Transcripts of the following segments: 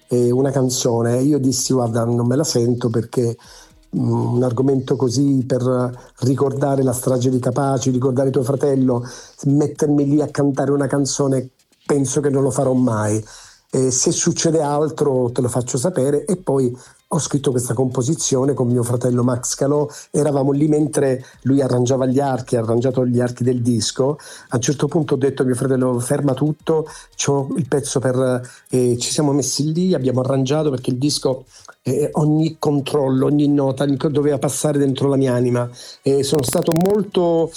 una canzone. Io dissi guarda, non me la sento perché un argomento così per ricordare la strage di Capaci, ricordare tuo fratello, mettermi lì a cantare una canzone, penso che non lo farò mai. Se succede altro te lo faccio sapere. E poi ho scritto questa composizione con mio fratello Max Calò, eravamo lì mentre lui arrangiava gli archi, ha arrangiato gli archi del disco. A un certo punto ho detto a mio fratello ferma tutto, c'ho il pezzo per... ci siamo messi lì, abbiamo arrangiato perché il disco, ogni controllo, ogni nota doveva passare dentro la mia anima. Sono stato molto...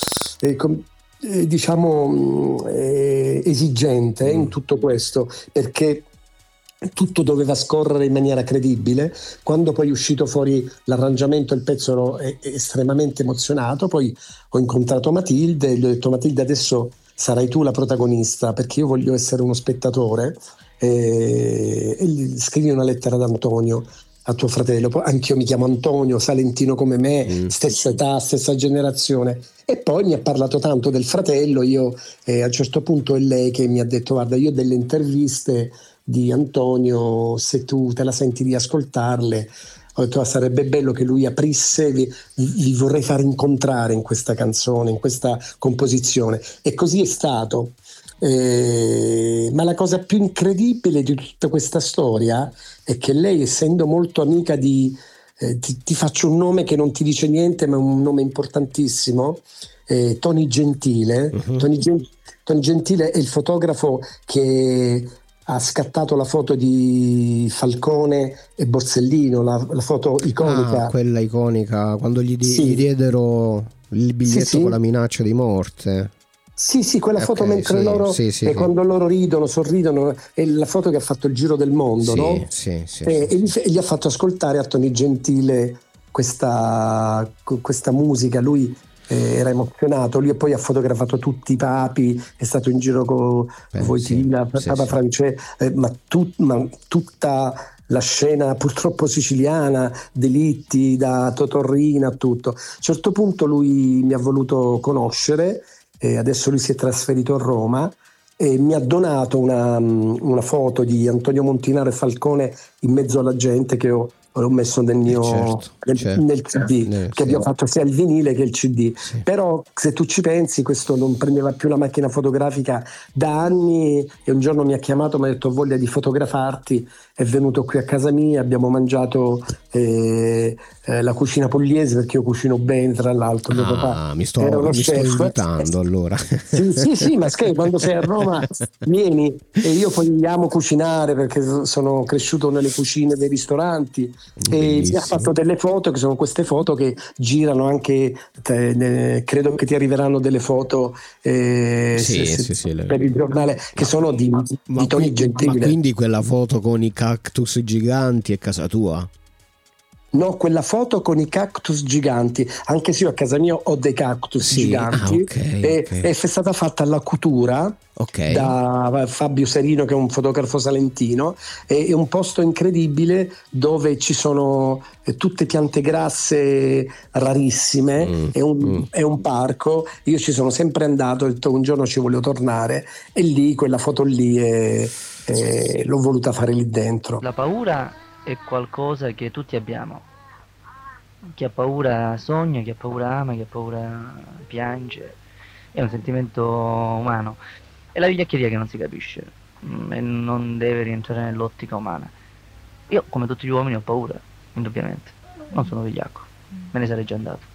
esigente in tutto questo, perché tutto doveva scorrere in maniera credibile. Quando poi è uscito fuori l'arrangiamento, il pezzo ero estremamente emozionato. Poi ho incontrato Matilde e gli ho detto Matilde, adesso sarai tu la protagonista perché io voglio essere uno spettatore, e gli scrivi una lettera ad Antonio, a tuo fratello. Poi anch'io mi chiamo Antonio, salentino come me, stessa età, stessa generazione. E poi mi ha parlato tanto del fratello. Io a un certo punto è lei che mi ha detto guarda, io ho delle interviste di Antonio, se tu te la senti di ascoltarle. Ho detto sarebbe bello che lui aprisse, vi vorrei far incontrare in questa canzone, in questa composizione. E così è stato. Ma la cosa più incredibile di tutta questa storia è che lei, essendo molto amica di ti faccio un nome che non ti dice niente, ma è un nome importantissimo, Tony Gentile. Tony Gentile è il fotografo che ha scattato la foto di Falcone e Borsellino, la foto iconica. Quella iconica, quando gli Sì. diedero il biglietto Sì. con la minaccia di morte. Sì, quella foto mentre sì, loro sì. quando loro ridono, sorridono, è la foto che ha fatto il giro del mondo, no? Sì. E gli ha fatto ascoltare a Tony Gentile questa musica. Lui era emozionato, lui poi ha fotografato tutti i papi, è stato in giro con Wojtyla, Papa Francesco, ma tutta la scena purtroppo siciliana, delitti da Totorrina, tutto. A un certo punto lui mi ha voluto conoscere. Adesso lui si è trasferito a Roma e mi ha donato una foto di Antonio Montinaro e Falcone in mezzo alla gente che ho messo nel mio nel CD, che abbiamo fatto sia il vinile che il CD. Però se tu ci pensi, questo non prendeva più la macchina fotografica da anni, e un giorno mi ha chiamato, mi ha detto ho voglia di fotografarti, è venuto qui a casa mia, abbiamo mangiato la cucina pugliese, perché io cucino bene, tra l'altro mio papà mi sto chef. invitando allora. Sì, ma quando sei a Roma vieni. E io poi amo cucinare perché sono cresciuto nelle cucine dei ristoranti. E mi ha fatto delle foto, che sono queste foto che girano anche, credo che ti arriveranno delle foto per il giornale, che sono di Tony Gentile. Ma quindi quella foto con i cactus giganti è casa tua? No, quella foto con i cactus giganti, anche se io a casa mia ho dei cactus giganti, è stata fatta alla Cutura da Fabio Serino, che è un fotografo salentino. È un posto incredibile dove ci sono tutte piante grasse rarissime, è un parco. Io ci sono sempre andato, ho detto un giorno ci voglio tornare, e lì quella foto lì l'ho voluta fare lì dentro. La paura è qualcosa che tutti abbiamo. Chi ha paura sogna, chi ha paura ama, chi ha paura piange. È un sentimento umano. È la vigliaccheria che non si capisce e non deve rientrare nell'ottica umana. Io, come tutti gli uomini, ho paura, indubbiamente. Non sono vigliacco, me ne sarei già andato.